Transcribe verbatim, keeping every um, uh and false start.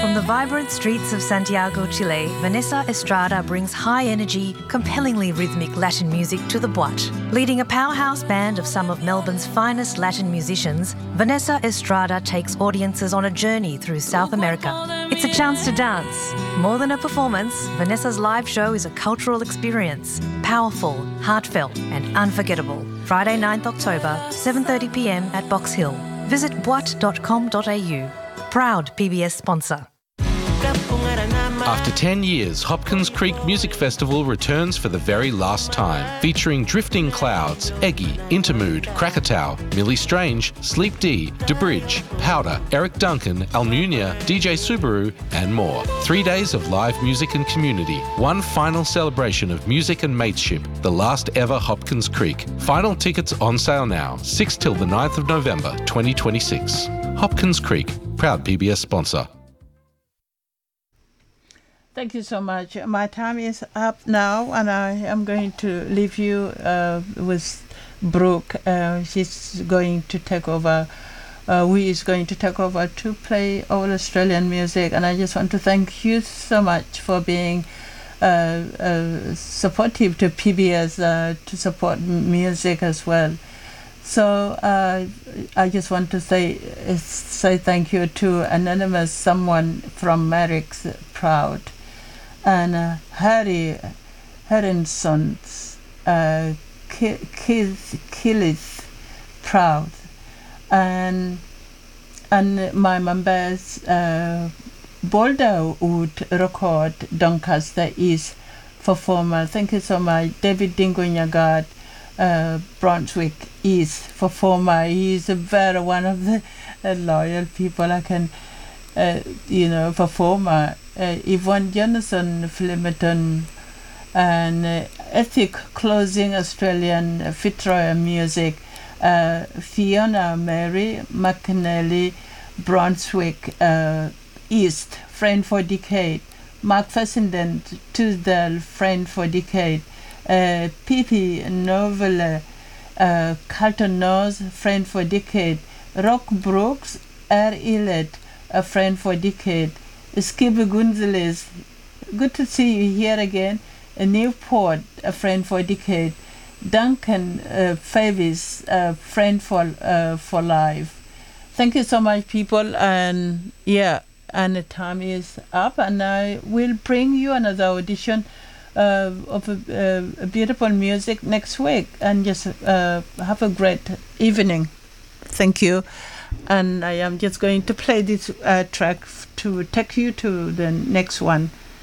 From the vibrant streets of Santiago, Chile, Vanessa Estrada brings high-energy, compellingly rhythmic Latin music to the Boîte. Leading a powerhouse band of some of Melbourne's finest Latin musicians, Vanessa Estrada takes audiences on a journey through South America. It's a chance to dance. More than a performance, Vanessa's live show is a cultural experience. Powerful, heartfelt and unforgettable. Friday ninth October, seven thirty p m at Box Hill. Visit boite dot com dot a u. Proud P B S sponsor. After ten years, Hopkins Creek Music Festival returns for the very last time, featuring Drifting Clouds, Eggy, Intermood, Krakatoa, Millie Strange, Sleep D, DeBridge, Powder, Eric Duncan, Almunia, D J Subaru and more. Three days of live music and community. One final celebration of music and mateship. The last ever Hopkins Creek. Final tickets on sale now, sixth till the ninth of November twenty twenty-six. Hopkins Creek, proud P B S sponsor. Thank you so much. My time is up now, and I am going to leave you uh, with Brooke. Uh, she's going to take over. Uh, we is going to take over to play all Australian music, and I just want to thank you so much for being uh, uh, supportive to P B S, uh, to support music as well. So uh, I just want to say uh, say thank you to Anonymous, someone from Merrick's Proud, and uh, Harry Harrison's uh, Killis Proud, and and my members uh, Boulderwood Record Doncaster East performer. Thank you so much, David Dingo-Nyagad, uh, Brunswick East performer. He's a very one of the uh, loyal people I can, uh, you know, performer. Uh, Yvonne Jonathan Flemington, and uh, Ethic Closing Australian uh, Fitzroy Music, uh, Fiona Mary McNally, Brunswick uh, East, friend for decade, Mark Fessenden, Tuesdale, friend for decade, uh, Pippi Novella, uh, Carlton Nose, friend for decade, Rock Brooks, Air Illet, a friend for decade, Skip Gonzalez, good to see you here again, a Newport, a friend for decade, Duncan uh, Favis, a friend for uh, for life. Thank you so much, people, and yeah, and the time is up, and I will bring you another audition uh, of a, uh, a beautiful music next week, and just uh, have a great evening. Thank you. And I am just going to play this uh, track f- to take you to the next one.